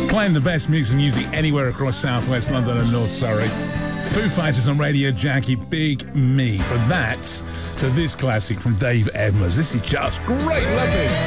Playing the best music anywhere across Southwest London and North Surrey. Foo Fighters on Radio Jackie, Big Me. From that to this classic from Dave Edmunds. This is just great. Love it.